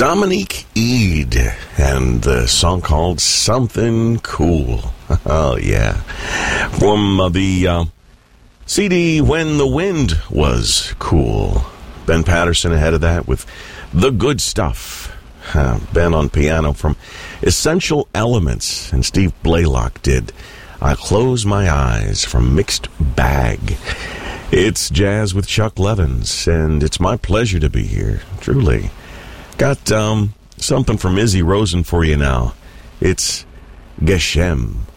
Dominique Eade and the song called Something Cool. Oh, yeah. From the CD When the Wind Was Cool. Ben Patterson ahead of that with The Good Stuff. Ben on piano from Essential Elements. And Steve Blaylock did I Close My Eyes from Mixed Bag. It's Jazz with Chuck Levins, and it's my pleasure to be here, truly. Got something from Izzy Rosen for you now. It's Geshem.